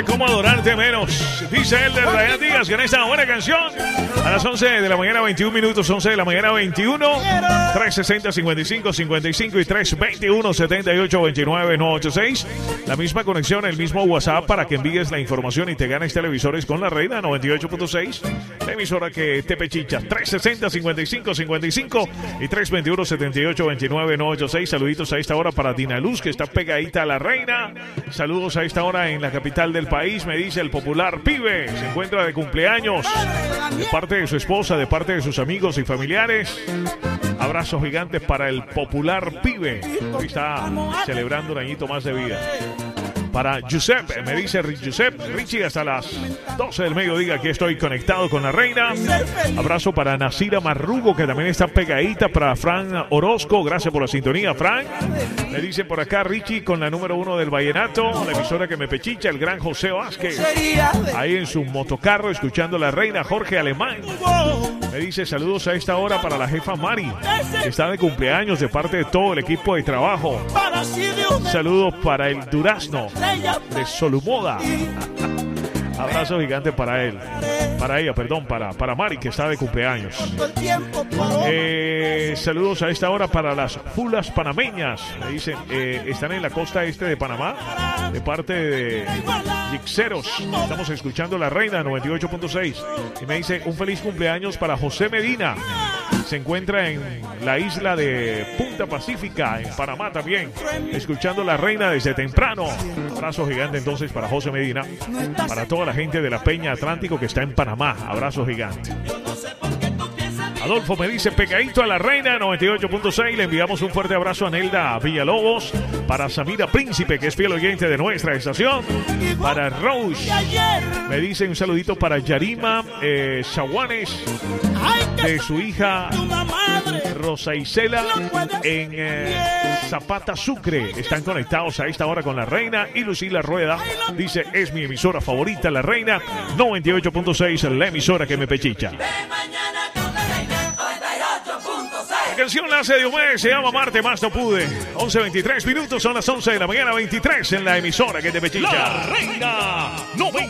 ¿Cómo adorarte menos? Dice él de Ryan Díaz que en esta buena canción a las 11 de la mañana 21 minutos, 11 de la mañana 21, 360-55-55 y 321-7829-986. La misma conexión, el mismo WhatsApp para que envíes la información y te ganes televisores con la Reina 98.6, la emisora que te pechicha. 360-55-55 y 321-7829-986. Saluditos a esta hora para Dina Luz, que está pegadita a la Reina. Saludos a esta hora en la capital del país, me dice el popular Pibe. Se encuentra de cumpleaños de parte de su esposa, de parte de sus amigos y familiares. Abrazos gigantes para el popular Pibe, que está celebrando un añito más de vida. Para Giuseppe, me dice Giuseppe, Richie, hasta las 12 del mediodía aquí estoy conectado con la Reina. Abrazo para Nasira Marrugo, que también está pegadita. Para Fran Orozco, gracias por la sintonía, Fran. Me dice por acá Richie con la número 1 del vallenato, la emisora que me pechicha, el gran José Vázquez. Ahí en su motocarro escuchando la Reina. Jorge Alemán me dice saludos a esta hora para la jefa Mari, que está de cumpleaños de parte de todo el equipo de trabajo. Saludos para el Durazno de Solumoda. Abrazo gigante para él. Para ella, perdón, para Mari, que está de cumpleaños. Saludos a esta hora para las fulas panameñas. Me dicen, están en la costa este de Panamá, de parte de Gixeros. Estamos escuchando la Reina 98.6. Y me dice, un feliz cumpleaños para José Medina. Se encuentra en la isla de Punta Pacífica, en Panamá también, escuchando la Reina desde temprano. Abrazo gigante entonces para José Medina, para toda la gente de la Peña Atlántico que está en Panamá. Abrazo gigante. Adolfo me dice pegadito a la Reina 98.6. Le enviamos un fuerte abrazo a Nelda Villalobos, para Samira Príncipe, que es fiel oyente de nuestra estación, para Rose. Me dice un saludito para Yarima Shawanes, de su hija Rosa Isela en Zapata Sucre. Están conectados a esta hora con la Reina. Y Lucila Rueda dice, es mi emisora favorita, la Reina 98.6, la emisora que me pechicha. La canción la hace Diomedes, se llama Marte Más No Pude. 11:23 minutos, son las 11 de la mañana 23 en la emisora que te pechicha. La Reina 98.6.